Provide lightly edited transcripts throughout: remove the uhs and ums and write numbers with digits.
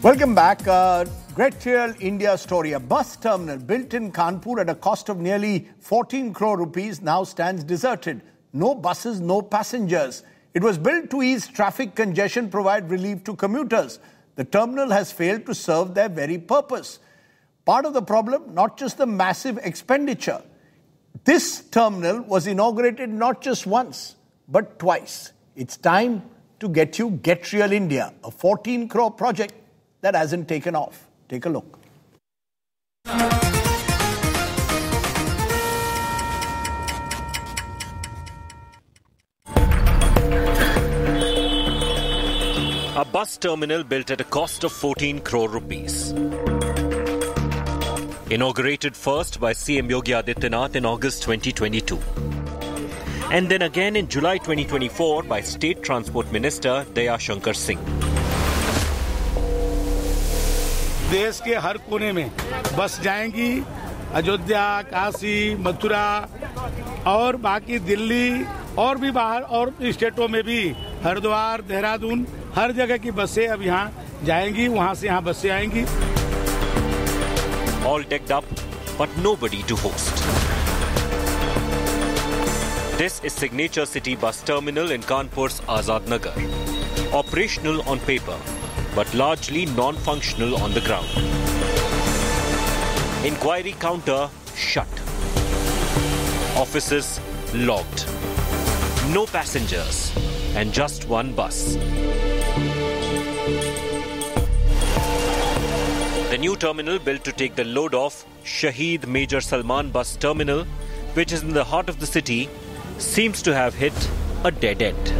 Welcome back. Great Rail India story. A bus terminal built in Kanpur at a cost of nearly 14 crore rupees now stands deserted. No buses, no passengers. It was built to ease traffic congestion, provide relief to commuters. The terminal has failed to serve their very purpose. Part of the problem, not just the massive expenditure. This terminal was inaugurated not just once, but twice. It's time to get Rail India, a 14 crore project that hasn't taken off. Take a look. A bus terminal built at a cost of 14 crore rupees. Inaugurated first by CM Yogi Adityanath in August 2022. And then again in July 2024 by State Transport Minister Daya Shankar Singh. देश के हर कोने में बस जाएंगी, अयोध्या, काशी, मथुरा और बाकी दिल्ली और भी बाहर और स्टेटों में भी हरिद्वार, देहरादून हर जगह की बसें अब यहाँ जाएंगी, वहाँ से यहाँ बसें आएंगी. All decked up, but nobody to host. This is Signature City Bus Terminal in Kanpur's Azad Nagar. Operational on paper, but largely non-functional on the ground. Inquiry counter shut. Offices locked. No passengers and just one bus. The new terminal built to take the load of Shaheed Major Salman Bus Terminal, which is in the heart of the city, seems to have hit a dead end.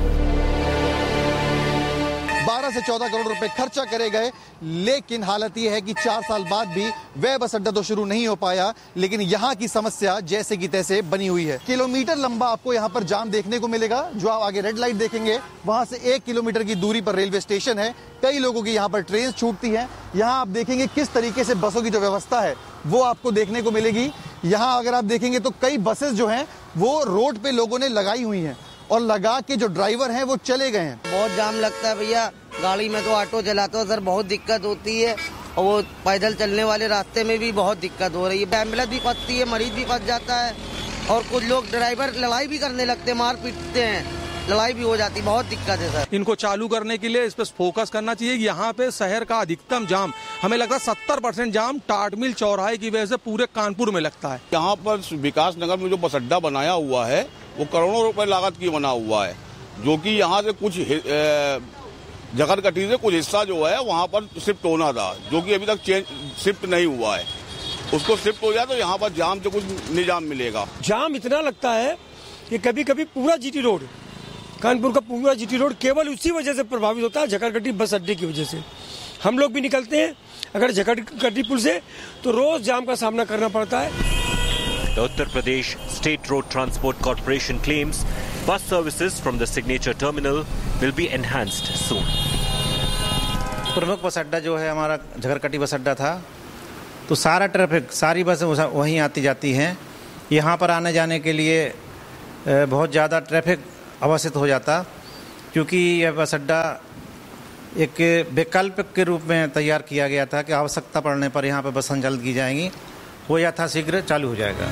12 से 14 करोड़ रुपए खर्चा करे गए, लेकिन हालत यह है कि 4 साल बाद भी वह बस अड्डा तो शुरू नहीं हो पाया, लेकिन यहाँ की समस्या जैसे की तैसे बनी हुई है. किलोमीटर लंबा आपको यहाँ पर जाम देखने को मिलेगा. जो आप आगे रेड लाइट देखेंगे, वहां से 1 किलोमीटर की दूरी पर रेलवे स्टेशन है. कई लोगों की यहाँ पर ट्रेन छूटती है. यहाँ आप देखेंगे किस तरीके से बसों की जो व्यवस्था है वो आपको देखने को मिलेगी. यहाँ अगर आप देखेंगे तो कई बसेस जो हैं वो रोड पे लोगों ने लगाई हुई हैं और लगा के जो ड्राइवर हैं वो चले गए हैं. बहुत जाम लगता है भैया. गाड़ी में तो ऑटो चलाते हो सर, बहुत दिक्कत होती है. और वो पैदल चलने वाले रास्ते में भी बहुत दिक्कत हो रही है. एम्बुलेंस भी फंसती है, मरीज भी फंस जाता है और कुछ लोग ड्राइवर लड़ाई भी करने लगते हैं, मार पीटते हैं, लड़ाई भी हो जाती है. बहुत दिक्कत है सर. इनको चालू करने के लिए इस पर फोकस करना चाहिए. यहाँ पे शहर का अधिकतम जाम, हमें लगता है 70% जाम टाट मिल चौराहे की वजह से पूरे कानपुर में लगता है. यहाँ पर विकास नगर में जो बस अड्डा बनाया हुआ है वो करोड़ों रुपए लागत की बना हुआ है, जो कि यहाँ से कुछ जगरकटी से कुछ हिस्सा जो है वहाँ पर शिफ्ट होना था, जो कि अभी तक शिफ्ट नहीं हुआ है. उसको शिफ्ट हो जाए तो यहाँ पर जाम से कुछ निजाम मिलेगा. जाम इतना लगता है कि कभी कभी पूरा जीटी रोड, कानपुर का पूरा जीटी रोड केवल उसी वजह से प्रभावित होता है, झकरकटी बस अड्डे की वजह से. हम लोग भी निकलते हैं अगर झकरकटी पुल से तो रोज जाम का सामना करना पड़ता है. The Uttar Pradesh State Road Transport Corporation claims bus services from the Signature Terminal will be enhanced soon. प्रमुख बस अड्डा जो है हमारा झकरकटी बस अड्डा था, तो सारा ट्रैफिक, सारी बसें वहीं आती जाती हैं. यहाँ पर आने जाने के लिए बहुत ज़्यादा ट्रैफिक अवस्थित हो जाता, क्योंकि यह बस अड्डा एक विकल्प के रूप में तैयार किया गया था कि आवश्यकता पड़ने पर यहाँ पर बस संचालित की जाएंगी. वो यथाशीघ्र चालू हो जाएगा.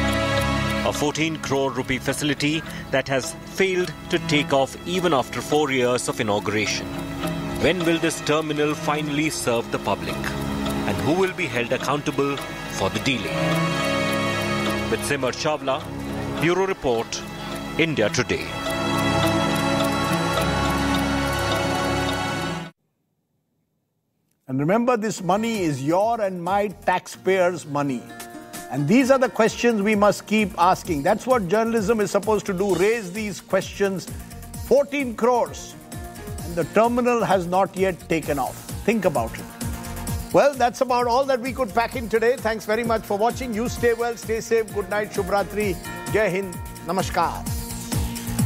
A 14 crore rupee facility that has failed to take off even after 4 years of inauguration. When will this terminal finally serve the public? And who will be held accountable for the delay? With Simar Chawla, Bureau Report, India Today. And remember, this money is your and my taxpayers' money. And these are the questions we must keep asking. That's what journalism is supposed to do, raise these questions. 14 crores. And the terminal has not yet taken off. Think about it. Well, that's about all that we could pack in today. Thanks very much for watching. You stay well, stay safe. Good night, Shubh Ratri. Jai Hind. Namaskar.